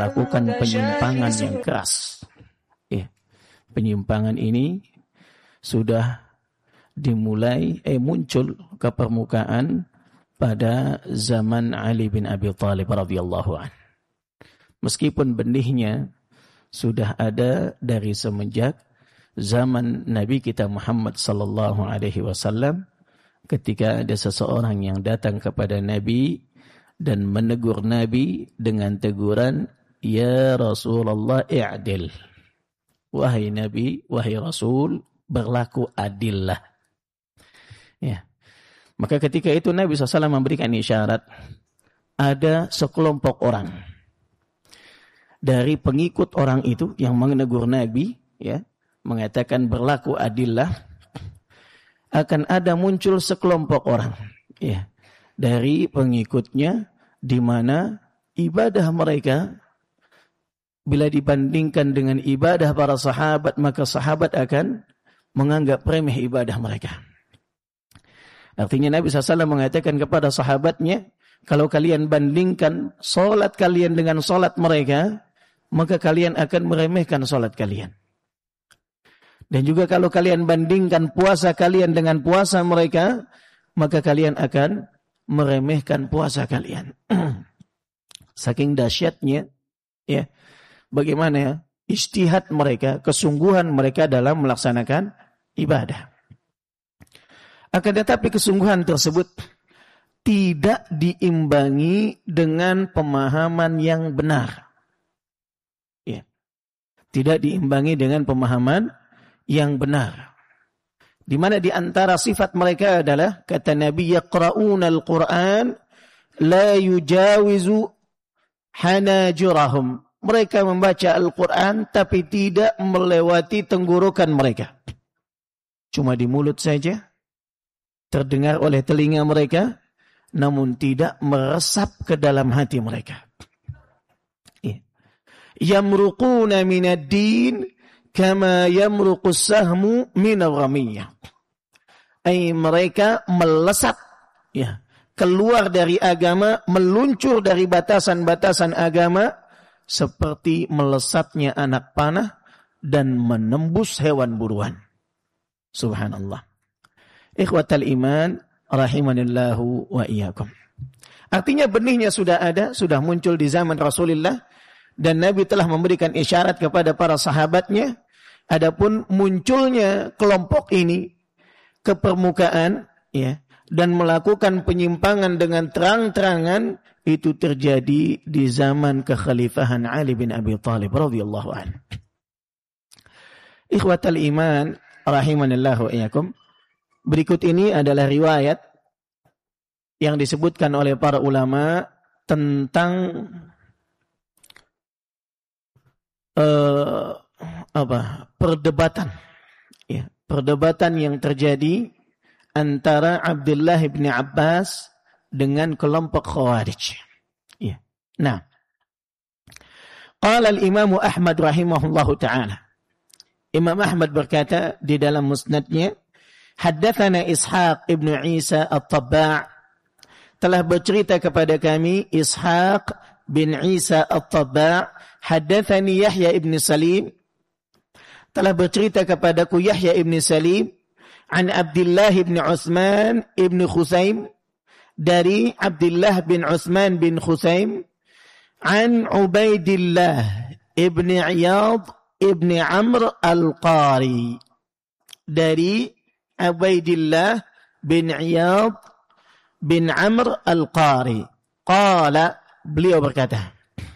melakukan penyimpangan yang keras. Ya. Penyimpangan ini sudah dimulai muncul ke permukaan pada zaman Ali bin Abi Thalib radhiyallahu anhu. Meskipun benihnya sudah ada dari semenjak zaman Nabi kita Muhammad sallallahu alaihi wasallam, ketika ada seseorang yang datang kepada Nabi dan menegur Nabi dengan teguran, "Ya Rasulullah i'dil." Wahai Nabi, wahai Rasul, berlaku adillah. Ya. Maka ketika itu Nabi SAW memberikan isyarat, ada sekelompok orang dari pengikut orang itu yang menegur Nabi, ya, mengatakan berlaku adillah, akan ada muncul sekelompok orang, ya, dari pengikutnya, di mana ibadah mereka bila dibandingkan dengan ibadah para sahabat, maka sahabat akan menganggap remeh ibadah mereka. Artinya Nabi SAW mengatakan kepada sahabatnya, kalau kalian bandingkan solat kalian dengan solat mereka, maka kalian akan meremehkan solat kalian. Dan juga kalau kalian bandingkan puasa kalian dengan puasa mereka, maka kalian akan meremehkan puasa kalian. Saking dahsyatnya, ya, bagaimana ijtihad mereka, kesungguhan mereka dalam melaksanakan ibadah. Akan tetapi kesungguhan tersebut tidak diimbangi dengan pemahaman yang benar. Ya. Tidak diimbangi dengan pemahaman yang benar. Di mana di antara sifat mereka adalah, kata Nabi, yaqra'una al-Qur'an la yujawizu hanajirahum. Mereka membaca Al-Quran tapi tidak melewati tenggorokan mereka. Cuma di mulut saja, terdengar oleh telinga mereka, namun tidak meresap ke dalam hati mereka. Yamruquna minad din kama yamruqus sahmu minal ramiyah. Mereka melesat, ya, keluar dari agama, meluncur dari batasan-batasan agama, seperti melesatnya anak panah dan menembus hewan buruan. Subhanallah. Ikhwatal iman, rahimanillahu wa iyyakum. Artinya benihnya sudah ada, sudah muncul di zaman Rasulullah, dan Nabi telah memberikan isyarat kepada para sahabatnya. Adapun munculnya kelompok ini ke permukaan, ya, dan melakukan penyimpangan dengan terang-terangan, itu terjadi di zaman kekhalifahan Ali bin Abi Thalib radhiyallahu anhu. Ikhwatal iman, rahimanillahu wa iyyakum. Berikut ini adalah riwayat yang disebutkan oleh para ulama tentang perdebatan, ya, perdebatan yang terjadi antara Abdullah bin Abbas dengan kelompok Khawarij. Ya. Nah, qala al-Imam Ahmad rahimahullahu taala. Imam Ahmad berkata di dalam musnadnya, haddatsana Ishaq ibn Isa at-Tabba', telah bercerita kepada kami Ishaq bin Isa at-Tabba', haddatsani Yahya ibn Salim, telah bercerita kepadaku Yahya ibn Salim, an Abdullah bin Utsman ibn Khuzaim, dari Abdullah bin Utsman bin Khuzaim, an Ubaidillah ibn Iyad ibn Amr al-Qari, dari Ubaidillah bin Iyad bin Amr al-Qari. Qala, beliau berkata,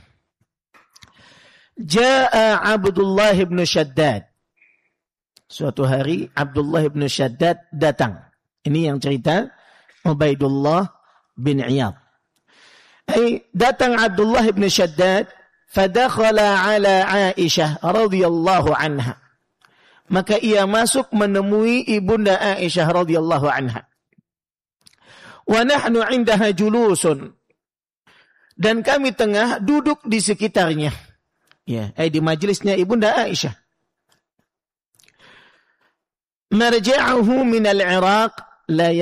Ja'a Abdullah bin Shaddad. Suatu hari Abdullah bin Shaddad datang. Ini yang cerita Ubaidullah bin Iyad. Datang Abdullah bin Shaddad, fadakhala ala Aisyah radhiyallahu anha. Maka ia masuk menemui ibunda Aisyah radhiyallahu anha. Wa nahnu 'indaha julusun. Dan kami tengah duduk di sekitarnya. Ya, di majelisnya ibunda Aisyah. Marja'uhu min al-Iraq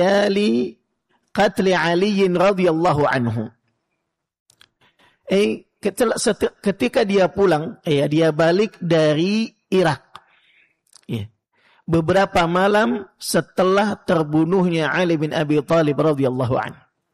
layali qatl Ali radhiyallahu anhu. ketika dia pulang, dia balik dari Irak. Ya. Beberapa malam setelah terbunuhnya Ali bin Abi Thalib radhiyallahu anhu.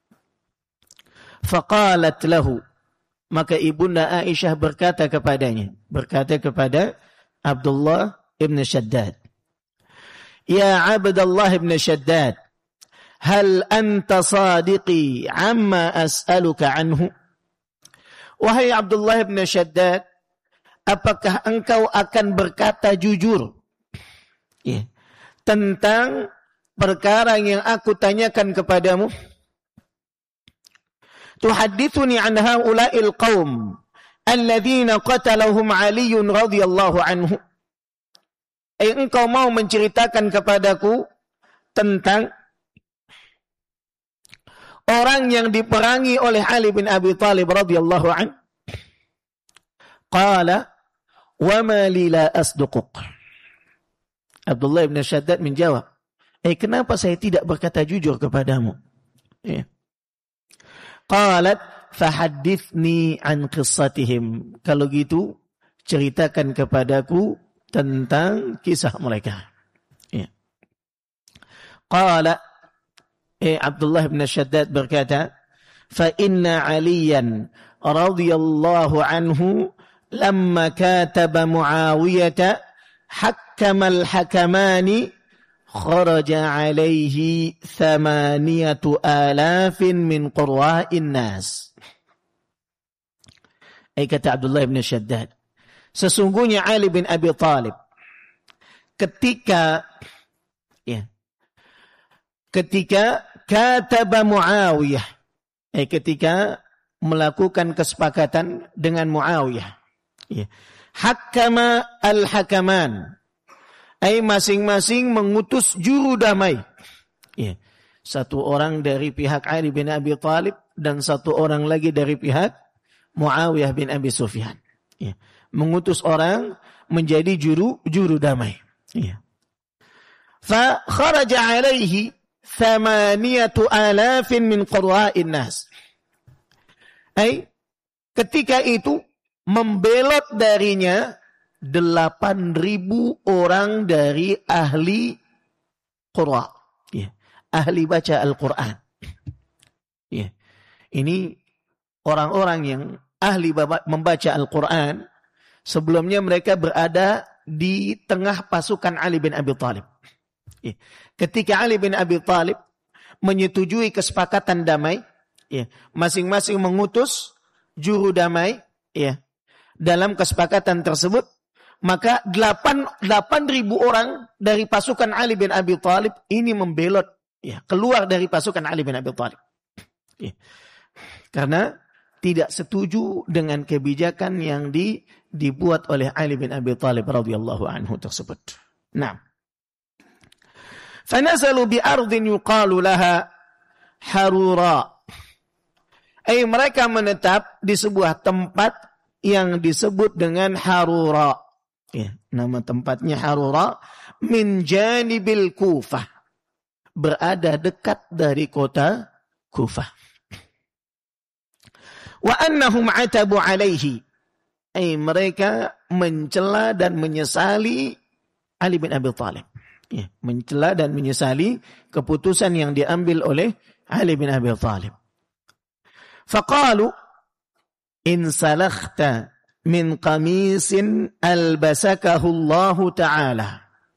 Faqalat lahu, maka ibunda Aisyah berkata kepadanya, berkata kepada Abdullah ibn Shaddad, Ya Abdullah ibn Shaddad, hal anta sadiqi amma as'aluka anhu? Wahai Abdullah ibn Shaddad, apakah engkau akan berkata jujur tentang perkara yang aku tanyakan kepadamu? Tuhaddithuni an haula'il qaum alladhina qatalahum Ali radhiyallahu anhu. Engkau mau menceritakan kepadaku tentang orang yang diperangi oleh Ali bin Abi Thalib radhiyallahu anhu? Qala wa ma li la asduquk. Abdullah bin Shaddad menjawab, kenapa saya tidak berkata jujur kepadamu? Qalat fahaddithni an qissatihim. Kalau gitu, ceritakan kepadaku tentang kisah mereka. Qala, Abdullah bin Shaddad berkata, fa inna Aliyan radhiyallahu anhu lamma kataba Muawiyah حكم الحكمان خرج عليه 8,000 من قراء الناس. Kata Abdullah bin Shaddad, sesungguhnya Ali bin Abi Thalib ketika kataba Muawiyah, ketika melakukan kesepakatan dengan Muawiyah, Hakama al-hakaman, masing-masing mengutus juru damai. Satu orang dari pihak Ali bin Abi Thalib dan satu orang lagi dari pihak Muawiyah bin Abi Sufyan. Mengutus orang menjadi juru damai. Fa kharaja alaihi 8,000 min qurra'in nas. Ketika itu membelot darinya 8,000 orang dari ahli Qur'an, ahli baca Al-Quran. Ini orang-orang yang ahli membaca Al-Quran. Sebelumnya mereka berada di tengah pasukan Ali bin Abi Thalib. Ketika Ali bin Abi Thalib menyetujui kesepakatan damai, masing-masing mengutus juru damai, dalam kesepakatan tersebut, maka 8,000 orang dari pasukan Ali bin Abi Thalib ini membelot, keluar dari pasukan Ali bin Abi Thalib. Karena tidak setuju dengan kebijakan yang dibuat oleh Ali bin Abi Thalib radhiyallahu anhu tersebut. Nah, fanazalu bi ardin yuqalu laha Harura. Mereka menetap di sebuah tempat yang disebut dengan Harura. Nama tempatnya Harura, min janibil Kufah, berada dekat dari kota Kufah. Wa annahum atabu alaihi, mereka mencela dan menyesali Ali bin Abi Thalib. Mencela dan menyesali keputusan yang diambil oleh Ali bin Abi Thalib. Faqalu in salakhta min qamisin albasakahu Allah Ta'ala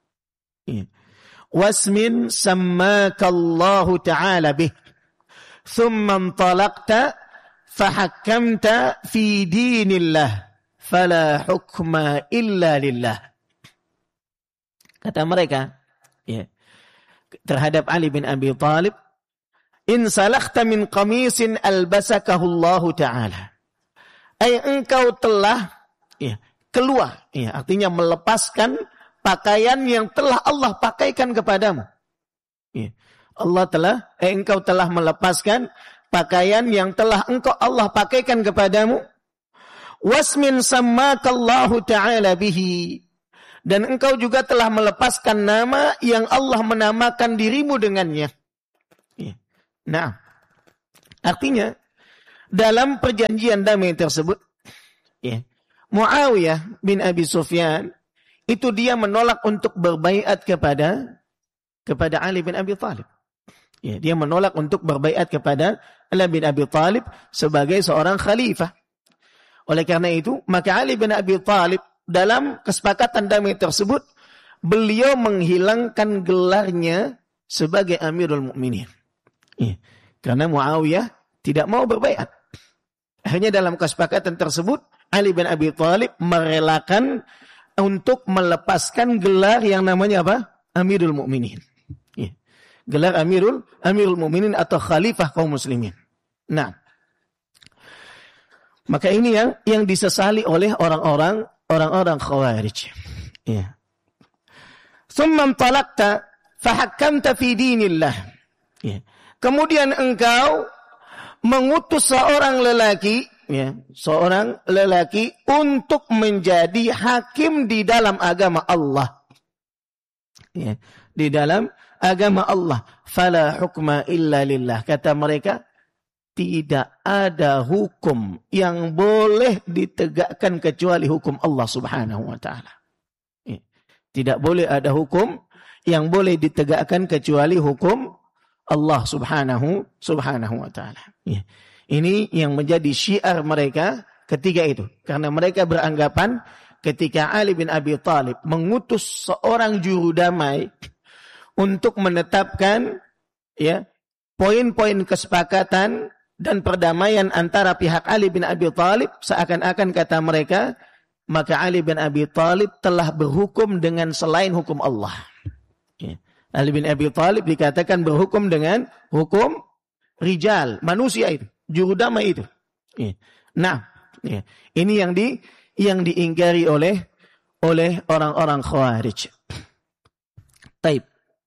wasmin sammaka Allah Ta'ala bih thumma intalaqta fahakkamta fi dinillah fala hukma illa lillah. Kata mereka terhadap Ali bin Abi Thalib, in salakhta min qamisin albasakahu Allah Ta'ala, engkau telah keluar, artinya melepaskan pakaian yang telah Allah pakaikan kepadamu. Engkau telah melepaskan pakaian yang telah Allah pakaikan kepadamu. Wasmin sammakallahu ta'ala bihi, dan engkau juga telah melepaskan nama yang Allah menamakan dirimu dengannya. Nah, artinya dalam perjanjian damai tersebut, Ya. Muawiyah bin Abi Sufyan itu dia menolak untuk berbaiat kepada Ali bin Abi Thalib. Ya, dia menolak untuk berbaiat kepada Ali bin Abi Thalib sebagai seorang khalifah. Oleh karena itu, maka Ali bin Abi Thalib dalam kesepakatan damai tersebut, beliau menghilangkan gelarnya sebagai Amirul Mukminin. Ya, karena Muawiyah tidak mau berbaiat. Akhirnya dalam kesepakatan tersebut, Ali bin Abi Thalib merelakan untuk melepaskan gelar yang namanya apa? Amirul Mukminin. Ya. Gelar Amirul Mukminin atau Khalifah kaum muslimin. Nah, maka ini yang disesali oleh orang-orang Khawarij. Ya. Tsumma talaqta fahakkamta fi dinillah. Ya. Kemudian engkau mengutus seorang lelaki untuk menjadi hakim di dalam agama Allah. Ya, di dalam agama Allah. Fala hukma illa lillah. Kata mereka, tidak ada hukum yang boleh ditegakkan kecuali hukum Allah Subhanahu wa taala. Ya, tidak boleh ada hukum yang boleh ditegakkan kecuali hukum Allah Subhanahu wa taala. Ya. Ini yang menjadi syiar mereka ketika itu. Karena mereka beranggapan ketika Ali bin Abi Thalib mengutus seorang juru damai untuk menetapkan poin-poin kesepakatan dan perdamaian antara pihak Ali bin Abi Thalib, seakan-akan kata mereka, maka Ali bin Abi Thalib telah berhukum dengan selain hukum Allah. Ya. Ali bin Abi Thalib dikatakan berhukum dengan hukum rijal, manusia itu. Juru damai itu. Nah, ini yang diingkari oleh orang-orang Khawarij. Taib.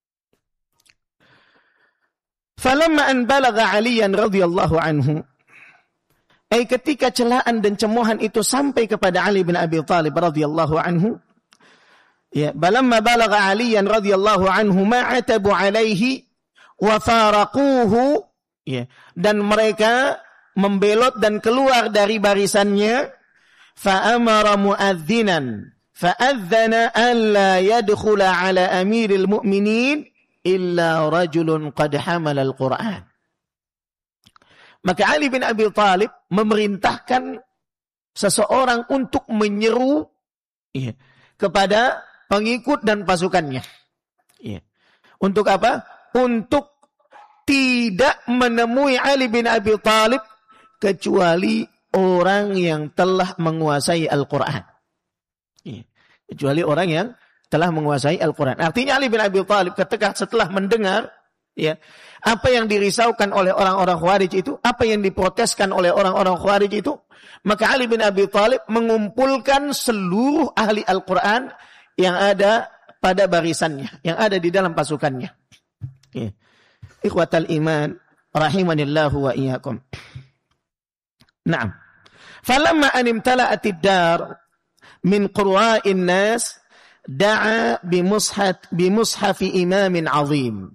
Falamma an balagha Aliyan radhiyallahu anhu, ketika celaan dan cemohan itu sampai kepada Ali bin Abi Thalib radhiyallahu anhu, balamma balagha Aliyan radhiyallahu anhu ma'atabu alaihi wa faraquhu. Ya, dan mereka membelot dan keluar dari barisannya. Fa'amara mu'adzinan fa'adzana an la yadkhula ala amiril mu'minin illa rajulun qad hamala al-Qur'an. Maka Ali bin Abi Thalib memerintahkan seseorang untuk menyeru kepada pengikut dan pasukannya. Untuk apa? Untuk tidak menemui Ali bin Abi Thalib kecuali orang yang telah menguasai Al-Quran. Kecuali orang yang telah menguasai Al-Quran. Artinya Ali bin Abi Thalib ketika setelah mendengar apa yang dirisaukan oleh orang-orang Khawarij itu, apa yang diproteskan oleh orang-orang Khawarij itu, maka Ali bin Abi Thalib mengumpulkan seluruh ahli Al-Quran yang ada pada barisannya, yang ada di dalam pasukannya. Ikhwatal iman rahimanillahu wa iyyakum. Naam. Falamma an imtala'atid dar min qura'in nas da'a bimushaf imamin azim.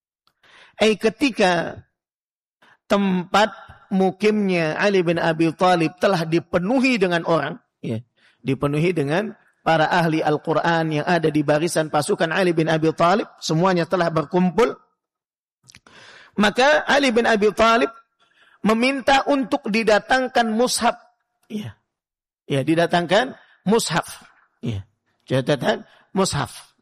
Ketika tempat mukimnya Ali bin Abi Thalib telah dipenuhi dengan orang, dipenuhi dengan para ahli Al-Quran yang ada di barisan pasukan Ali bin Abi Thalib, semuanya telah berkumpul. Maka Ali bin Abi Thalib meminta untuk didatangkan mushaf. Didatangkan mushaf. Catatan mushaf.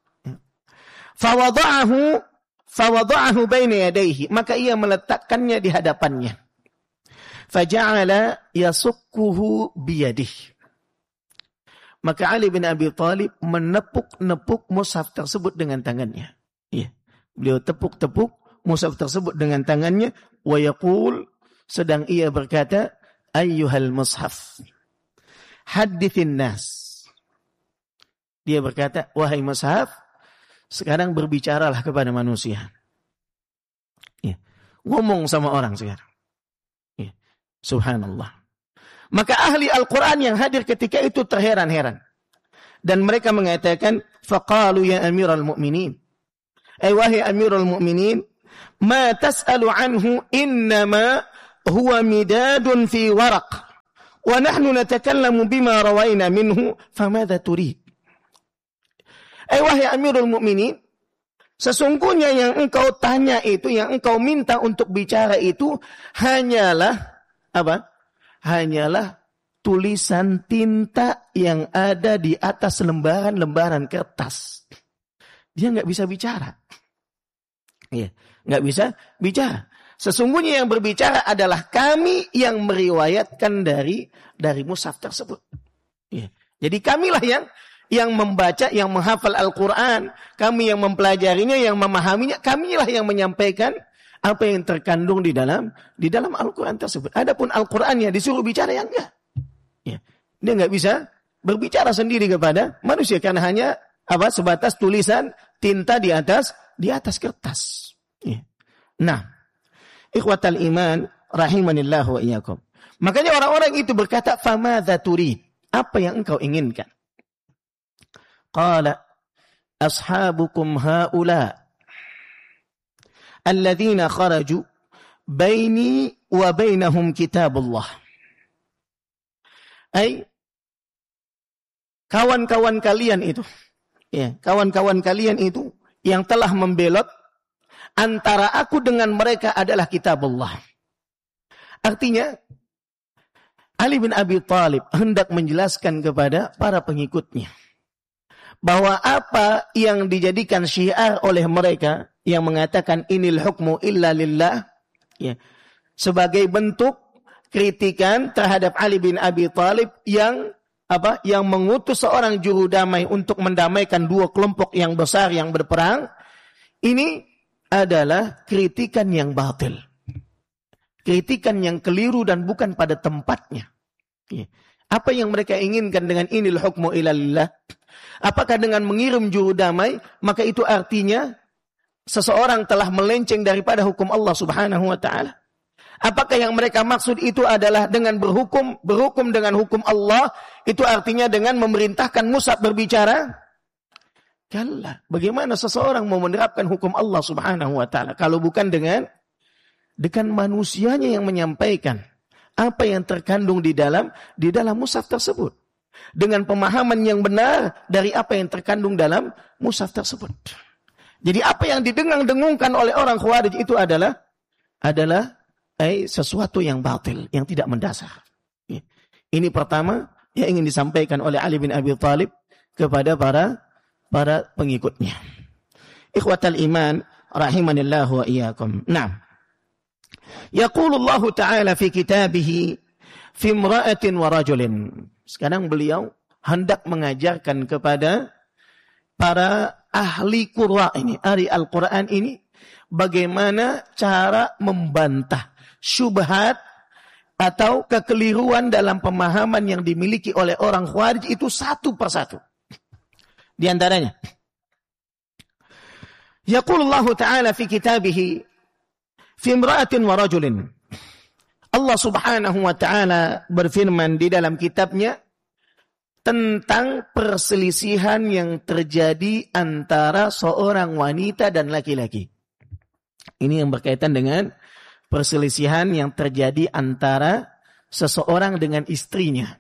Fawada'ahu baina yadayhi. Maka ia meletakkannya di hadapannya. Faja'ala yasukkuhu biyadihi. Maka Ali bin Abi Thalib menepuk-nepuk mushaf tersebut dengan tangannya. Beliau tepuk-tepuk mushaf tersebut dengan tangannya, wa yaqul, sedang ia berkata, ayyuhal mushaf, hadithin nas. Dia berkata, wahai mushaf, sekarang berbicaralah kepada manusia. Ngomong sama orang sekarang. Subhanallah. Maka ahli Al-Quran yang hadir ketika itu terheran-heran. Dan mereka mengatakan, faqalu ya amiral mu'minin. Wahai amirul mu'minin, ma tas'alu anhu innama huwa midadun fi waraq wa nahnu natakallamu bima rawaina minhu famadza turid. Wahai Amirul Mukminin, sesungguhnya yang engkau tanya itu, yang engkau minta untuk bicara itu hanyalah apa? Hanyalah tulisan tinta yang ada di atas lembaran-lembaran kertas. Dia nggak bisa bicara. Ya, nggak bisa bicara. Sesungguhnya yang berbicara adalah kami yang meriwayatkan dari mushaf tersebut. Ya. Jadi kamilah yang membaca, yang menghafal Al-Quran, kami yang mempelajarinya, yang memahaminya, kamilah yang menyampaikan apa yang terkandung di dalam Al-Quran tersebut. Adapun Al-Qurannya disuruh bicara yang enggak. Ya. Dia nggak bisa berbicara sendiri kepada manusia karena hanya sebatas tulisan tinta di atas kertas. Ya. Nah, ikhwatal iman rahimanillah wa iyyakum. Makanya orang-orang itu berkata, famadza turid? Apa yang engkau inginkan? Qala ashabukum haula alladzina kharaju baini wa bainahum kitabullah. Kawan-kawan kalian itu, ya, kawan-kawan kalian itu yang telah membelot antara aku dengan mereka adalah kitabullah. Artinya Ali bin Abi Thalib hendak menjelaskan kepada para pengikutnya bahwa apa yang dijadikan syiar oleh mereka yang mengatakan inil hukmu illa lillah, ya, sebagai bentuk kritikan terhadap Ali bin Abi Thalib yang mengutus seorang juru damai untuk mendamaikan dua kelompok yang besar yang berperang. Ini adalah kritikan yang batil. Kritikan yang keliru dan bukan pada tempatnya. Ya. Apa yang mereka inginkan dengan inil hukmu illa lillah? Apakah dengan mengirim juru damai, maka itu artinya seseorang telah melenceng daripada hukum Allah Subhanahu wa ta'ala? Apakah yang mereka maksud itu adalah dengan berhukum dengan hukum Allah, itu artinya dengan memerintahkan Musa berbicara? Kalla. Bagaimana seseorang mau menerapkan hukum Allah Subhanahu wa ta'ala kalau bukan dengan manusianya yang menyampaikan apa yang terkandung di dalam mushaf tersebut, dengan pemahaman yang benar dari apa yang terkandung dalam mushaf tersebut. Jadi apa yang didengung-dengungkan oleh orang Khawarij itu adalah sesuatu yang batil, yang tidak mendasar. Ini pertama yang ingin disampaikan oleh Ali bin Abi Thalib kepada para pengikutnya. Ikhwatal iman rahimanillah wa iyyakum. Nah, yaqulullahu ta'ala fi kitabih fi imra'atin wa rajulin. Sekarang beliau hendak mengajarkan kepada para ahli qurra ini, ahli Al-Quran ini, bagaimana cara membantah syubhat atau kekeliruan dalam pemahaman yang dimiliki oleh orang Khawarij itu satu persatu. Di antaranya, yaqulullahu ta'ala fi kitabih fi imra'atin wa rajulin. Allah Subhanahu wa ta'ala berfirman di dalam kitabnya tentang perselisihan yang terjadi antara seorang wanita dan laki-laki. Ini yang berkaitan dengan perselisihan yang terjadi antara seseorang dengan istrinya.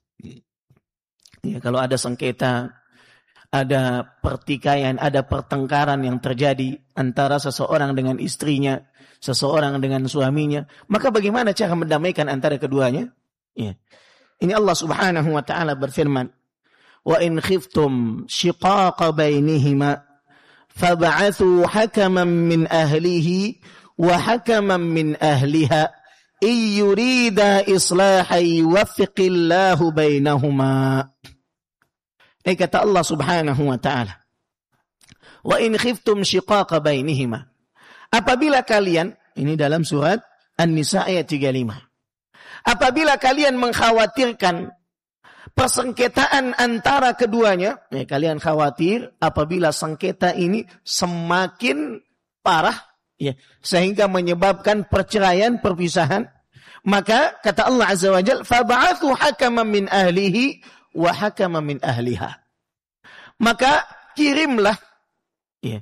Ya, kalau ada sengketa, ada pertikaian, ada pertengkaran yang terjadi antara seseorang dengan istrinya, seseorang dengan suaminya, maka bagaimana cara mendamaikan antara keduanya? Ya. Ini Allah Subhanahu wa ta'ala berfirman, wa in khiftum shiqaqa bainihima fab'athu hakaman min ahlihi wa hakaman min ahliha in yurida islahan yuwaffiqillahu bainahuma. Kata Allah Subhanahu wa ta'ala, wa in khiftum shiqaqa bainihima. Apabila kalian, ini dalam surat An-Nisa ayat 35. Apabila kalian mengkhawatirkan persengketaan antara keduanya, ya, kalian khawatir apabila sengketa ini semakin parah, ya, sehingga menyebabkan perceraian, perpisahan, maka kata Allah Azza wa Jalla, fab'athu hakaman min ahlihi wa hakaman min ahliha. Maka kirimlah, ya,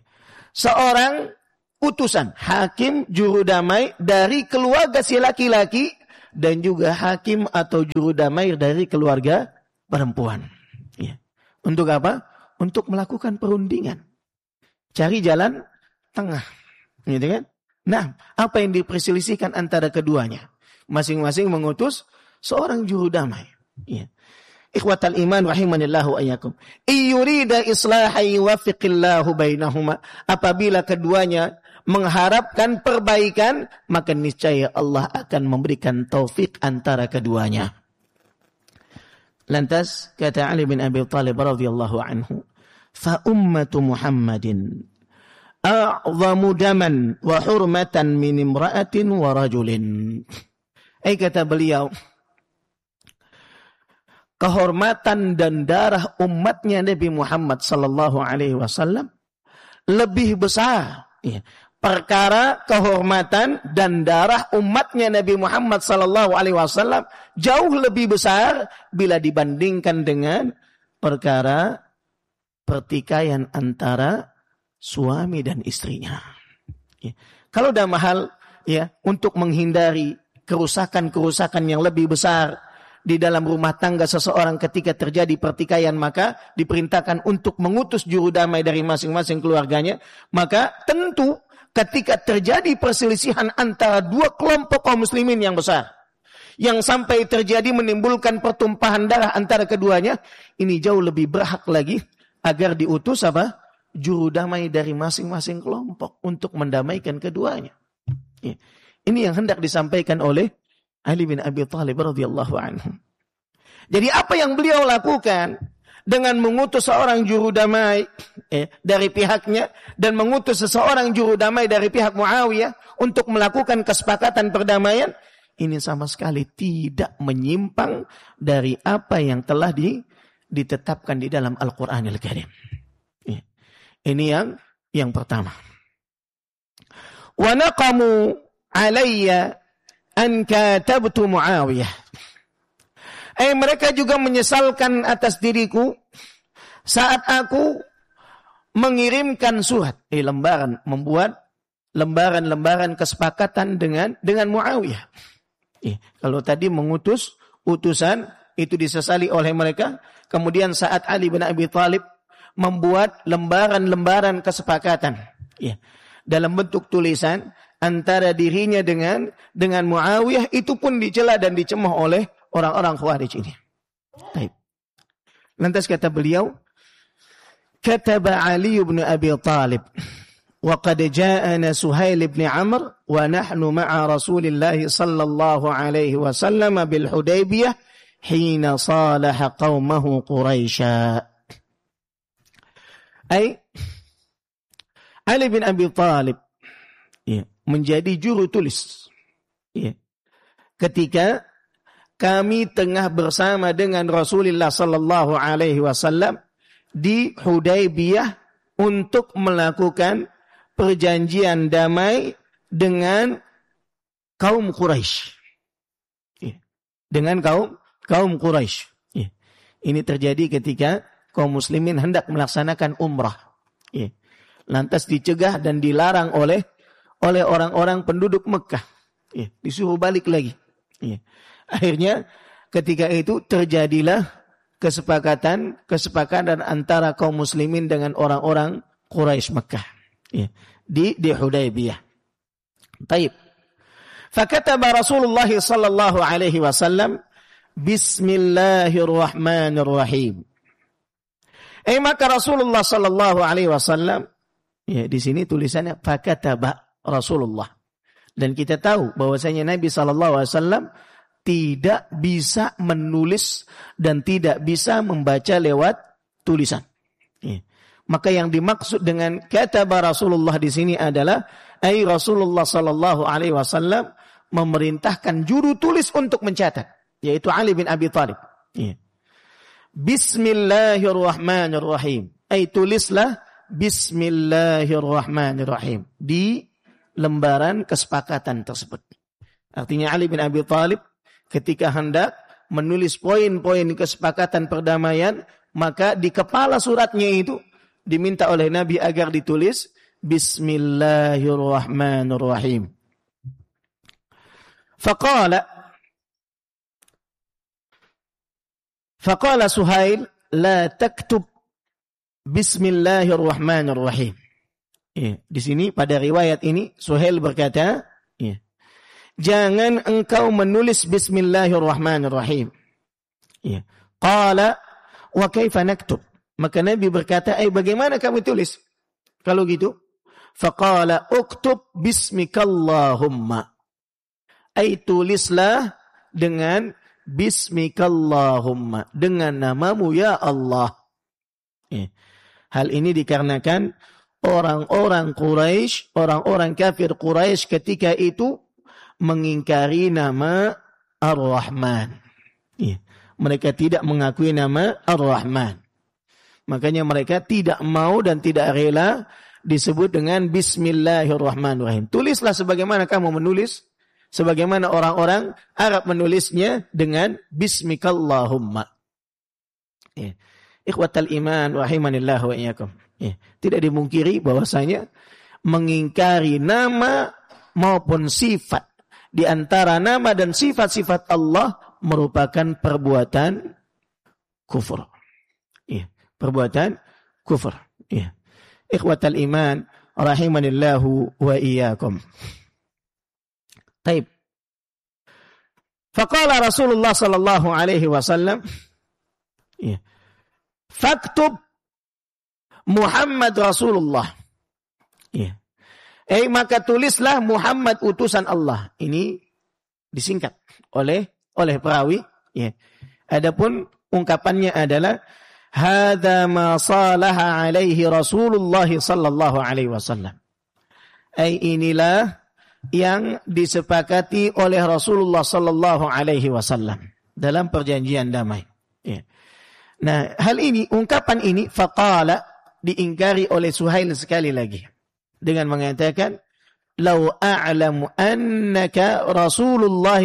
seorang utusan, hakim, juru damai dari keluarga si laki-laki dan juga hakim atau juru damai dari keluarga perempuan. Ya. Untuk apa? Untuk melakukan perundingan. Cari jalan tengah. Gitu kan? Nah, apa yang diperselisihkan antara keduanya? Masing-masing mengutus seorang juru damai. Ya. Ikhwatal iman rahimanillahu ayyakum. Iyurida islahi wafiqillahu bainahuma. Apabila keduanya mengharapkan perbaikan, maka niscaya Allah akan memberikan taufik antara keduanya. Lantas kata Ali bin Abi Thalib radhiyallahu anhu, fa ummatu Muhammadin a'zamu daman wa hurmatan min imra'atin wa rajulin. Kata beliau, kehormatan dan darah umatnya Nabi Muhammad sallallahu alaihi wasallam lebih besar. Ya. Perkara kehormatan dan darah umatnya Nabi Muhammad sallallahu alaihi wasallam jauh lebih besar bila dibandingkan dengan perkara pertikaian antara suami dan istrinya. Ya. Kalau dalam hal ya untuk menghindari kerusakan-kerusakan yang lebih besar di dalam rumah tangga seseorang ketika terjadi pertikaian, maka diperintahkan untuk mengutus juru damai dari masing-masing keluarganya. Maka tentu ketika terjadi perselisihan antara dua kelompok kaum muslimin yang besar, yang sampai terjadi menimbulkan pertumpahan darah antara keduanya, ini jauh lebih berhak lagi agar diutus apa? Juru damai dari masing-masing kelompok untuk mendamaikan keduanya. Ya. Ini yang hendak disampaikan oleh Ali bin Abi Thalib radhiyallahu anhu. Jadi apa yang beliau lakukan dengan mengutus seorang juru damai dari pihaknya dan mengutus seseorang juru damai dari pihak Muawiyah untuk melakukan kesepakatan perdamaian, ini sama sekali tidak menyimpang dari apa yang telah ditetapkan di dalam Al-Qur'anil Karim. Ini yang pertama. Wa naqamu alayya an katabtu Muawiyah. Mereka juga menyesalkan atas diriku saat aku mengirimkan surat, membuat lembaran-lembaran kesepakatan dengan Muawiyah. Kalau tadi mengutus utusan itu disesali oleh mereka, kemudian saat Ali bin Abi Thalib membuat lembaran-lembaran kesepakatan dalam bentuk tulisan antara dirinya dengan Muawiyah, itu pun dicela dan dicemooh oleh orang-orang Khawarij ini. Baik. Lantas kata beliau, kataba Ali bin Abi Thalib wa qad ja'ana Suhail bin Amr wa nahnu ma'a Rasulillah sallallahu alaihi wasallam bil Hudaybiyah hina salaha qaumahu Quraisy. Ali bin Abi Thalib menjadi juru tulis ketika kami tengah bersama dengan Rasulullah sallallahu alaihi wasallam di Hudaybiyah untuk melakukan perjanjian damai dengan kaum Quraisy. Dengan kaum Quraisy. Ini terjadi ketika kaum muslimin hendak melaksanakan umrah. Lantas dicegah dan dilarang oleh orang-orang penduduk Mekah. Disuruh balik lagi. Akhirnya ketika itu terjadilah kesepakatan antara kaum muslimin dengan orang-orang Quraisy Mekah di Hudaybiyah. Taib. Fakataba Rasulullah sallallahu alaihi wasallam Bismillahirrahmanirrahim. Maka Rasulullah sallallahu alaihi wasallam di sini tulisannya fakataba Rasulullah. Dan kita tahu bahwasanya Nabi sallallahu alaihi wasallam tidak bisa menulis dan tidak bisa membaca lewat tulisan. Maka yang dimaksud dengan kataba Rasulullah di sini adalah Rasulullah sallallahu alaihi wasallam memerintahkan juru tulis untuk mencatat, yaitu Ali bin Abi Thalib. Bismillahirrahmanirrahim. Tulislah Bismillahirrahmanirrahim di lembaran kesepakatan tersebut. Artinya Ali bin Abi Thalib ketika hendak menulis poin-poin kesepakatan perdamaian, maka di kepala suratnya itu diminta oleh Nabi agar ditulis Bismillahirrahmanirrahim. Faqala, Faqala Suhail, la taktub bismillahirrahmanirrahim. Ya, di sini pada riwayat ini Suhail berkata, ya, jangan engkau menulis bismillahirrahmanirrahim. Ya. Qala wa kaifa naktub? Maka Nabi berkata, bagaimana kamu tulis? Kalau gitu, faqala uktub bismikallahumma. Tulislah dengan bismikallahumma, dengan namamu ya Allah. Ya. Hal ini dikarenakan orang-orang Quraisy, orang-orang kafir Quraisy ketika itu mengingkari nama Ar-Rahman. Ya. Mereka tidak mengakui nama Ar-Rahman. Makanya mereka tidak mau dan tidak rela disebut dengan Bismillahirrahmanirrahim. Tulislah sebagaimana kamu menulis, sebagaimana orang-orang Arab menulisnya dengan Bismikallahumma. Ya. Ikhwatal iman rahimanillah wa iyyakum. Ya. Tidak dimungkiri bahwasanya mengingkari nama maupun sifat di antara nama dan sifat-sifat Allah merupakan perbuatan kufur. Ya. Perbuatan kufur. Ya. Ikhwatal iman rahimanillahu wa iyyakum. Taib. Faqala Rasulullah sallallahu alaihi wasallam, ya, faktub Muhammad Rasulullah. Ya. Maka tulislah Muhammad utusan Allah. Ini disingkat oleh perawi. Ya. Adapun ungkapannya adalah hadza ma salaha alaihi Rasulullah sallallahu alaihi wasallam. Inilah yang disepakati oleh Rasulullah sallallahu alaihi wasallam dalam perjanjian damai. Ya. Nah, hal ini, ungkapan ini faqala, diingkari oleh Suhail sekali lagi dengan mengatakan lau a'lamu annaka Rasulullah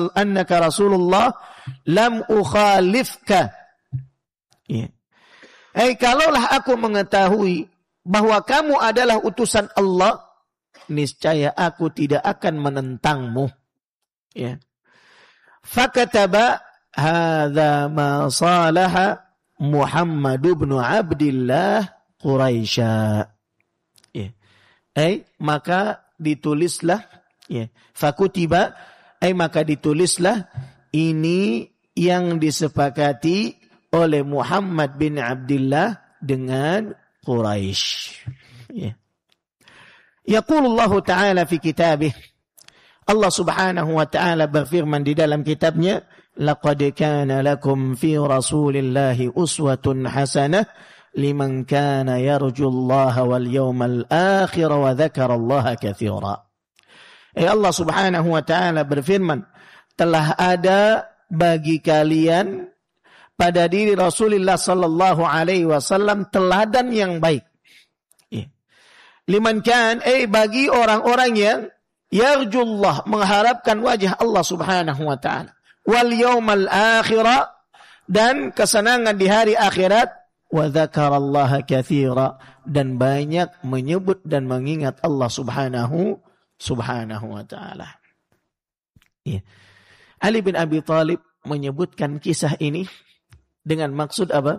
lam ukhalifka. Ya. Kalaulah aku mengetahui bahwa kamu adalah utusan Allah, niscaya aku tidak akan menentangmu. Ya. Fakataba hadza ma salaha Muhammad bin Abdullah Quraisy. Ya. Maka ditulislah, ya, fakutiba, maka ditulislah ini yang disepakati oleh Muhammad bin Abdullah dengan Quraisy. Ya. Yaqulullah ta'ala fi kitabih, Allah subhanahu wa ta'ala berfirman di dalam kitabnya, laqad kana lakum fi rasulillahi uswatun hasanah liman kana yarjullaha wal yawmal akhir wa dzakarallaha katsira. Allah subhanahu wa ta'ala berfirman, telah ada bagi kalian pada diri Rasulullah sallallahu alaihi wasallam teladan yang baik. Liman kan, bagi orang-orang yang yarjullah, mengharapkan wajah Allah subhanahu wa ta'ala, wal yawmal akhirah, dan kesenangan di hari akhirat, wa dzakarallaha katsira, dan banyak menyebut dan mengingat Allah subhanahu wa ta'ala. Ya. Ali bin Abi Thalib menyebutkan kisah ini dengan maksud apa?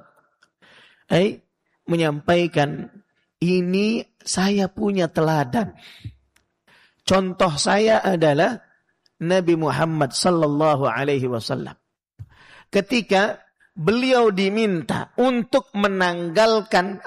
Menyampaikan, ini saya punya teladan. Contoh saya adalah Nabi Muhammad sallallahu alaihi wasallam. Ketika beliau diminta untuk menanggalkan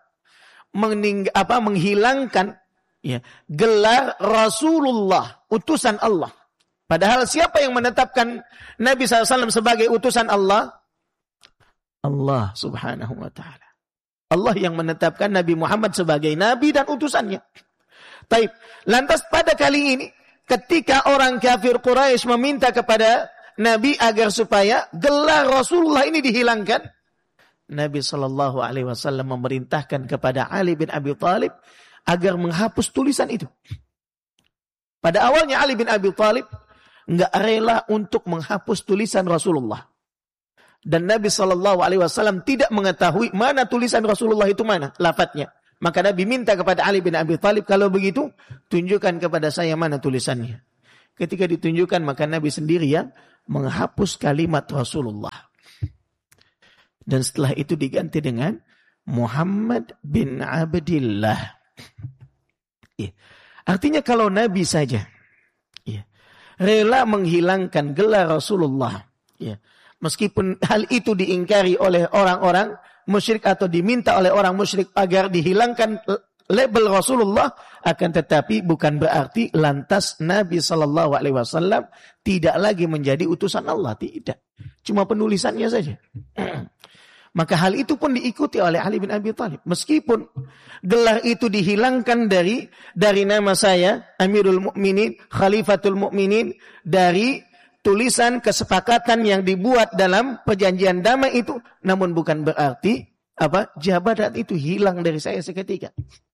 menghilangkan, ya, gelar Rasulullah, utusan Allah. Padahal siapa yang menetapkan Nabi SAW sebagai utusan Allah? Allah subhanahu wa ta'ala. Allah yang menetapkan Nabi Muhammad sebagai Nabi dan utusannya. Taib. Lantas pada kali ini, ketika orang kafir Quraisy meminta kepada Nabi agar supaya gelar Rasulullah ini dihilangkan, Nabi SAW memerintahkan kepada Ali bin Abi Thalib agar menghapus tulisan itu. Pada awalnya Ali bin Abi Thalib enggak rela untuk menghapus tulisan Rasulullah. Dan Nabi SAW tidak mengetahui mana tulisan Rasulullah itu, mana lafadznya. Maka Nabi minta kepada Ali bin Abi Thalib, kalau begitu tunjukkan kepada saya mana tulisannya. Ketika ditunjukkan, maka Nabi sendiri yang menghapus kalimat Rasulullah. Dan setelah itu diganti dengan Muhammad bin Abdillah. Ya. Artinya kalau Nabi saja rela menghilangkan gelar Rasulullah, meskipun hal itu diingkari oleh orang-orang musyrik atau diminta oleh orang musyrik agar dihilangkan label Rasulullah, akan tetapi bukan berarti lantas Nabi SAW tidak lagi menjadi utusan Allah, tidak. Cuma penulisannya saja. Maka hal itu pun diikuti oleh Ali bin Abi Thalib. Meskipun gelar itu dihilangkan dari nama saya, Amirul Mukminin, Khalifatul Mukminin, dari tulisan kesepakatan yang dibuat dalam perjanjian damai itu, namun bukan berarti jabatan itu hilang dari saya seketika.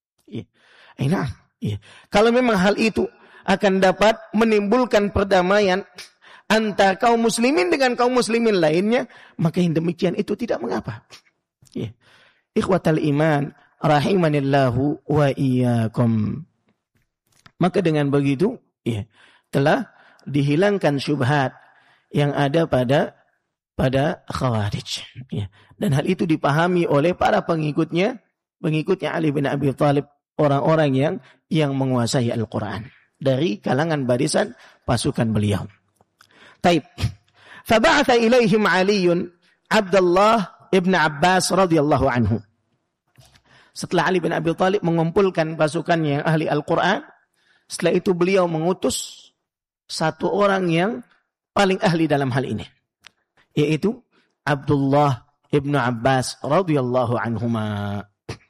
Kalau memang hal itu akan dapat menimbulkan perdamaian antara kaum muslimin dengan kaum muslimin lainnya, maka yang demikian itu tidak mengapa. Ikhwatal iman rahimanillahu wa iyyakum. Maka dengan begitu telah dihilangkan syubhat yang ada pada Khawarij. Dan hal itu dipahami oleh para pengikutnya Ali bin Abi Thalib, orang-orang yang menguasai Al-Quran dari kalangan barisan pasukan beliau. Taib. Faba'atha ilaihim Aliyun Abdullah ibn Abbas radhiyallahu anhu. Setelah Ali bin Abi Thalib mengumpulkan pasukannya yang ahli Al-Quran, setelah itu beliau mengutus satu orang yang paling ahli dalam hal ini, yaitu Abdullah ibn Abbas radhiyallahu anhuma.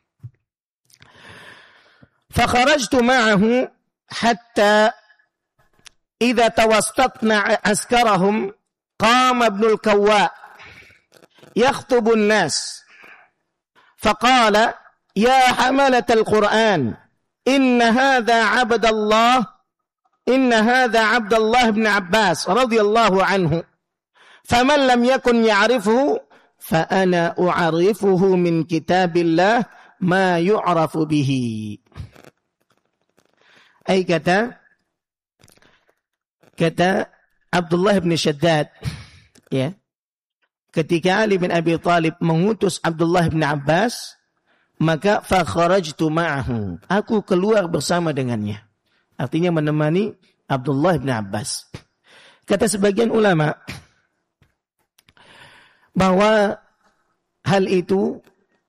Fakharajtu ma'ahu hatta إذا توسطنا عسكرهم قام ابن الكواء يخطب الناس فقال يا حملة القرآن إن هذا عبد الله بن عباس رضي الله عنه فمن لم يكن يعرفه فأنا أعرفه من كتاب الله ما يعرف به. أي kata Abdullah bin Shaddad, ketika Ali bin Abi Thalib mengutus Abdullah bin Abbas, maka fakharajtu ma'ahu, aku keluar bersama dengannya. Artinya menemani Abdullah bin Abbas. Kata sebagian ulama bahwa hal itu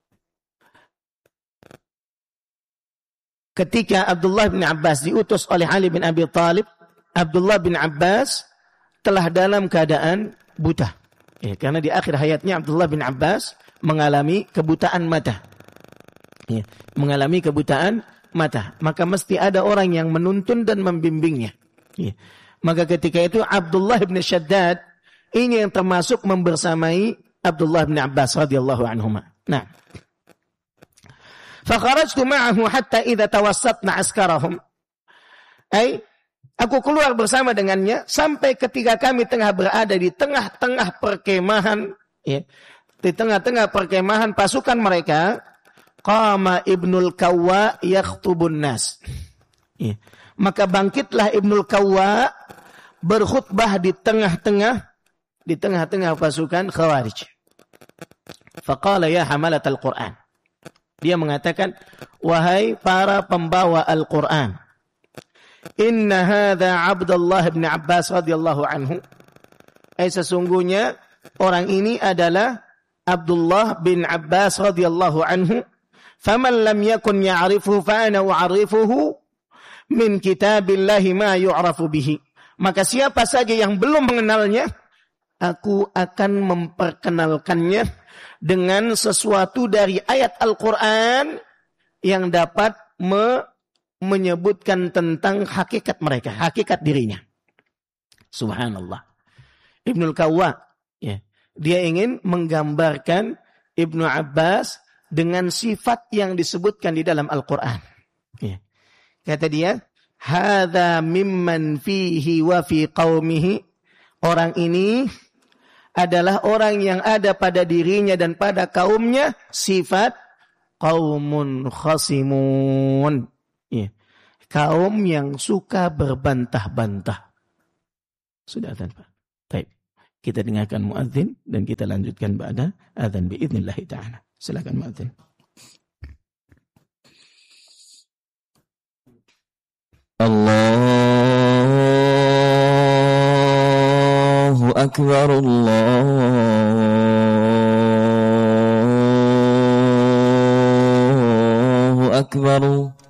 ketika Abdullah bin Abbas diutus oleh Ali bin Abi Thalib, Abdullah bin Abbas telah dalam keadaan buta. Karena di akhir hayatnya Abdullah bin Abbas mengalami kebutaan mata. Mengalami kebutaan mata. Maka mesti ada orang yang menuntun dan membimbingnya. Maka ketika itu Abdullah bin Shaddad ini yang termasuk membersamai Abdullah bin Abbas radhiyallahu anhuma. Nah. Fakharajtu ma'ahu hatta idza tawassatna askarahum. Aku keluar bersama dengannya sampai ketika kami tengah berada di tengah-tengah perkemahan, di tengah-tengah perkemahan pasukan mereka, qama Ibnul Kawwa yakhtubun nas. Maka bangkitlah Ibnul Kawwa berkhutbah di tengah-tengah pasukan Khawarij. Faqala ya hamalatal Qur'an. Dia mengatakan, wahai para pembawa Al-Qur'an, inna hadha Abdullah bin Abbas radhiyallahu anhu. Sesungguhnya orang ini adalah Abdullah bin Abbas radhiyallahu anhu. Faman lam yakun ya'rifuhu fa ana u'arifuhu min kitabillahi ma yu'rafu bihi. Maka siapa saja yang belum mengenalnya, aku akan memperkenalkannya dengan sesuatu dari ayat Al-Quran yang dapat menyebutkan tentang hakikat mereka, hakikat dirinya. Subhanallah. Ibnul Kawwa, dia ingin menggambarkan Ibnu Abbas dengan sifat yang disebutkan di dalam Al-Quran. Kata dia, hadza mimman fihi wa fi qaumihi. Orang ini adalah orang yang ada pada dirinya dan pada kaumnya sifat qaumun khasimun. Kaum yang suka berbantah-bantah. Sudah tanpa. Baik. Kita dengarkan muadzin dan kita lanjutkan ba'da adzan biidznillah ta'ala. Silakan muadzin. Allahu akbar, Allahu akbar.